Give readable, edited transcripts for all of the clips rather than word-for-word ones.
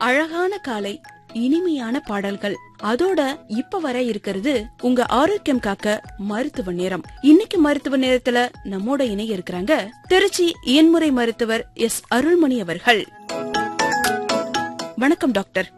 அழகான காலை, இனிமையான பாடல்கள், அதோட இப்ப வர இருக்கிறது உங்க ஆரோக்கியம் காக்க மருத்துவ நேரம். இன்னைக்கு மருத்துவ நேரத்துல நம்மோட இணைய இருக்கிறாங்க திருச்சி இயன்முறை மருத்துவர் எஸ் அருள்மணி அவர்கள். வணக்கம் டாக்டர்.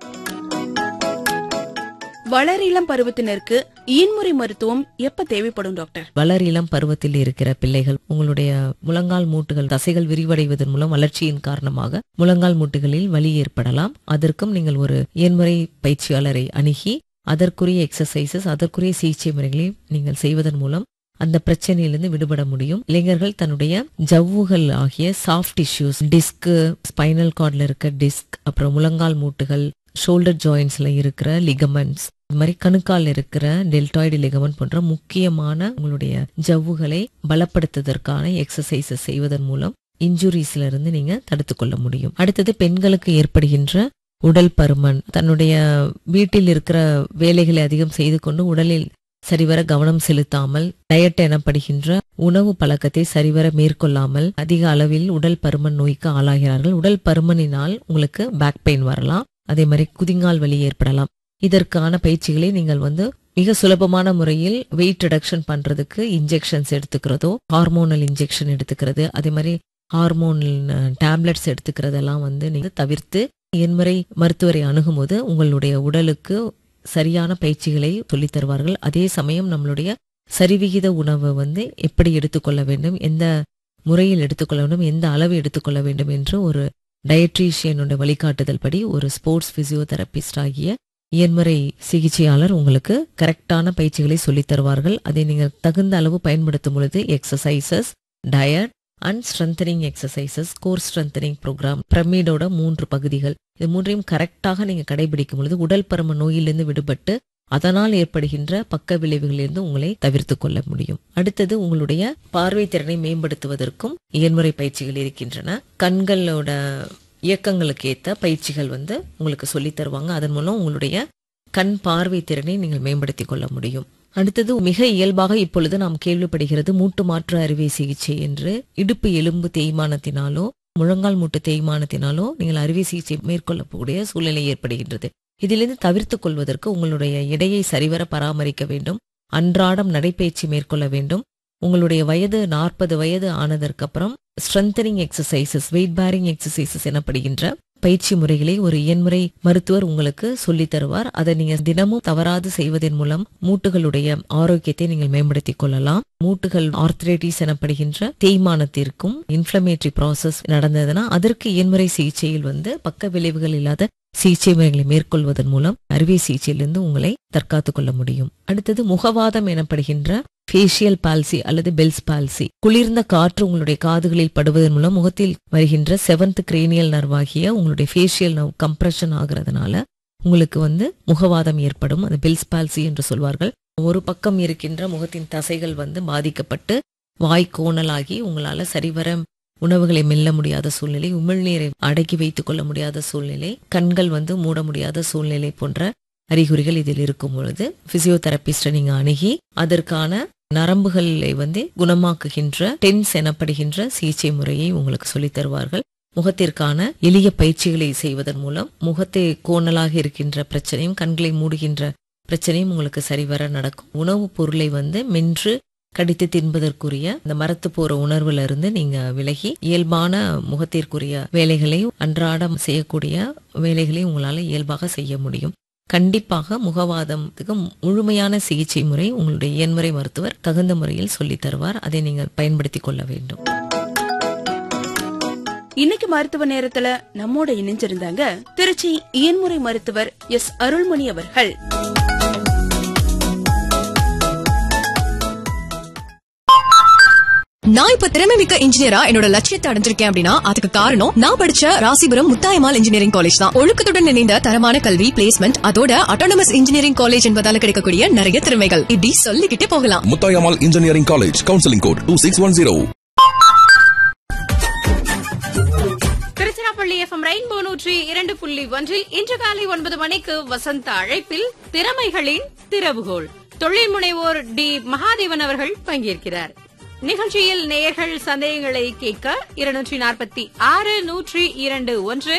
வளரிளம் பருவத்தினருக்கு இயன்முறை மருத்துவம் எப்ப தேவைப்படும் டாக்டர்? வளரிளம் பருவத்தில் இருக்கிற பிள்ளைகள் உங்களுடைய முழங்கால் மூட்டுகள் தசைகள் விரிவடைவதன் மூலம் வளர்ச்சியின் காரணமாக முழங்கால் மூட்டுகளில் வலி ஏற்படலாம். அதற்கும் நீங்கள் ஒரு இயன்முறை பயிற்சியாளரை அணுகி அதற்குரிய எக்ஸசைசஸ், அதற்குரிய சிகிச்சை முறைகளை நீங்கள் செய்வதன் மூலம் அந்த பிரச்சனையிலிருந்து விடுபட முடியும். இளைஞர்கள் தன்னுடைய ஜவ்வுகள் ஆகிய சாஃப்ட் டிஷ்யூஸ், டிஸ்க், ஸ்பைனல் கார்ட்ல இருக்க டிஸ்க், அப்புறம் முழங்கால் மூட்டுகள், ஷோல்டர் ஜாயின்ஸ்ல இருக்கிற லிகமெண்ட்ஸ், இது மாதிரி கணுக்கால் இருக்கிற டெல்டாய்டு லிகமெண்ட் போன்ற முக்கியமான உங்களுடைய ஜவ்வுகளை பலப்படுத்துவதற்கான எக்ஸசைசஸ் செய்வதன் மூலம் இன்ஜுரிஸ்ல இருந்து நீங்க தடுத்துக் கொள்ள முடியும். அடுத்தது பெண்களுக்கு ஏற்படுகின்ற உடல் பருமன், தன்னுடைய வீட்டில் இருக்கிற வேலைகளை அதிகம் செய்து கொண்டு உடலில் சரிவர கவனம் செலுத்தாமல், டயட் எனப்படுகின்ற உணவு பழக்கத்தை சரிவர மேற்கொள்ளாமல் அதிக அளவில் உடல் பருமன் நோய்க்கு ஆளாகிறார்கள். உடல் பருமனினால் உங்களுக்கு பேக் பெயின் வரலாம், அதே மாதிரி குதிங்கால் வலி ஏற்படலாம். இதற்கான பயிற்சிகளை நீங்கள் மிக சுலபமான முறையில் வெயிட் ரிடக்ஷன் பண்றதுக்கு இன்ஜெக்ஷன்ஸ் எடுத்துக்கிறதோ, ஹார்மோனல் இன்ஜெக்ஷன் எடுத்துக்கிறது, அதே மாதிரி ஹார்மோனல் டேப்லெட்ஸ் எடுத்துக்கிறதெல்லாம் நீங்க தவிர்த்து இயன்முறை மருத்துவரை அணுகும் போது உங்களுடைய உடலுக்கு சரியான பயிற்சிகளை சொல்லித் தருவார்கள். அதே சமயம் நம்மளுடைய சரிவிகித உணவு எப்படி எடுத்துக்கொள்ள வேண்டும், எந்த முறையில் எடுத்துக்கொள்ள வேண்டும், எந்த அளவு எடுத்துக்கொள்ள வேண்டும் என்று ஒரு டயட்ரீஷியனோட வழிகாட்டுதல் படி ஒரு ஸ்போர்ட்ஸ் பிசியோதெரபிஸ்ட் ஆகிய இயன்முறை சிகிச்சையாளர் உங்களுக்கு கரெக்டான பயிற்சிகளை சொல்லித் தருவார்கள். அதை நீங்கள் தகுந்த அளவு பயன்படுத்தும் பொழுது exercises, diet and strengthening exercises, core strengthening program, பிரமிடோட 3 பகுதிகள், இது 3ஐயும் கரெக்டாக நீங்க கடைபிடிக்கும் பொழுது உடல் பரும நோயிலிருந்து விடுபட்டு அதனால் ஏற்படுகின்ற பக்க விளைவுகளிலிருந்து உங்களை தவிர்த்துக் கொள்ள முடியும். அடுத்தது உங்களுடைய பார்வை திறனை மேம்படுத்துவதற்கும் இயன்முறை பயிற்சிகள் இருக்கின்றன. கண்களோட இயக்கங்களுக்கு ஏற்ற பயிற்சிகள் உங்களுக்கு சொல்லித் தருவாங்க. அதன் மூலம் உங்களுடைய கண் பார்வை திறனை நீங்கள் மேம்படுத்திக் கொள்ள முடியும். அடுத்தது மிக இயல்பாக இப்பொழுது நாம் கேள்விப்படுகிறது மூட்டு மாற்று அறுவை சிகிச்சை என்று. இடுப்பு எலும்பு தேய்மானத்தினாலோ முழங்கால் மூட்டு தேய்மானத்தினாலோ நீங்கள் அறுவை சிகிச்சை மேற்கொள்ளக்கூடிய சூழ்நிலை ஏற்படுகின்றது. இதிலிருந்து தவிர்த்துக் கொள்வதற்கு உங்களுடைய எடையை சரிவர பராமரிக்க வேண்டும், அன்றாடம் நடைபயிற்சி மேற்கொள்ள வேண்டும். உங்களுடைய வயது 40 வயது ஆனதற்கு அப்புறம் strengthening exercises, wait bearing exercises எனப்படுகின்ற பயிற்சி முறைகளை ஒரு இயன்முறை மருத்துவர் உங்களுக்கு சொல்லித் தருவார். அதை நீங்க தினமும் தவறாது செய்வதன் மூலம் மூட்டுகளுடைய ஆரோக்கியத்தை நீங்கள் மேம்படுத்திக் கொள்ளலாம். மூட்டுகள் ஆர்த்ரைட்டிஸ் எனப்படுகின்ற தேய்மானத்திற்கும் இன்ஃப்ளமேட்டரி ப்ராசஸ் நடந்ததுன்னா அதற்கு இயன்முறை சிகிச்சையில் பக்க விளைவுகள் இல்லாத சிகிச்சை முறைகளை மேற்கொள்வதன் மூலம் அறுவை சிகிச்சையிலிருந்து உங்களை தற்காத்துக் கொள்ள முடியும். அடுத்தது முகவாதம் எனப்படுகின்ற ஃபேஷியல் பால்சி அல்லது பெல்ஸ் பால்சி. குளிர்ந்த காற்று உங்களுடைய காதுகளில் படுவதன் மூலம் முகத்தில் வருகின்ற 7th கிரேனியல் நர்வ் ஆகிய உங்களுடைய ஃபேஷியல் நர்வ் கம்ப்ரெஷன் ஆகிறதுனால உங்களுக்கு முகவாதம் ஏற்படும். அது பெல்ஸ் பால்சி என்று சொல்வார்கள். ஒரு பக்கம் இருக்கின்ற முகத்தின் தசைகள் பாதிக்கப்பட்டு வாய் கோணலாகி உங்களால சரிவர உணவுகளை மெல்ல முடியாத சூழ்நிலை, உமிழ்நீரை அடக்கி வைத்துக் கொள்ள முடியாத சூழ்நிலை, கண்கள் மூட முடியாத சூழ்நிலை போன்ற அறிகுறிகள் இதில் இருக்கும் பொழுது பிசியோதெரபிஸ்ட நீங்க அணுகி அதற்கான நரம்புகளை குணமாக்குகின்ற டென்ஸ் எனப்படுகின்ற சிகிச்சை முறையை உங்களுக்கு சொல்லித் தருவார்கள். முகத்திற்கான எளிய பயிற்சிகளை செய்வதன் மூலம் முகத்தை கோணலாக இருக்கின்ற பிரச்சனையும் கண்களை மூடுகின்ற பிரச்சனையும் உங்களுக்கு சரிவர நடக்கும். உணவுப் பொருளை மென்று கடித்து தின்பதற்குரிய இந்த மரத்து போற உணர்வுல இருந்து நீங்க விலகி இயல்பான முகத்திற்குரிய வேலைகளை, அன்றாடம் செய்யக்கூடிய வேலைகளை உங்களால இயல்பாக செய்ய முடியும். கண்டிப்பாக முகவாதத்துக்கு முழுமையான சிகிச்சை முறை உங்களுடைய இயன்முறை மருத்துவர் தகுந்த முறையில் சொல்லித் தருவார். அதை நீங்கள் பயன்படுத்திக் கொள்ள வேண்டும். இன்னைக்கு மருத்துவ நேரத்துல நம்மோட இணைஞ்சிருந்தாங்க திருச்சி இயன்முறை மருத்துவர் எஸ் அருள்மணி அவர்கள். நான் இப்ப திறமைமிக்க இன்ஜினியரா என்னோட லட்சியத்தை அடைஞ்சிருக்கேன் அப்படின்னா அதுக்கு காரணம் நான் படிச்ச ராசிபுரம் முத்தாயம்மாள் இன்ஜினியரிங் காலேஜ் தான். ஒழுக்கத்துடன் இணைந்த தரமான கல்வி, பிளேஸ்மெண்ட், அதோட அட்டானமஸ் இன்ஜினியரிங் காலேஜ் என்பதால கிடைக்கக்கூடிய நிறைய திறமைகள் இப்படி சொல்லிக்கிட்டே போகலாம். Muthayammal engineering college, counselling code 2610. Tiruchirappalli FM rainbow 102.1 இன்று காலை 9 மணிக்கு வசந்த அழைப்பில் திறமைகளின் திறவுகோல் தொழில் முனைவோர் டி மகாதேவன் அவர்கள் பங்கேற்கிறார். நிகழ்ச்சியில் நேயர்கள் சந்தேகங்களை கேட்க 246 102 1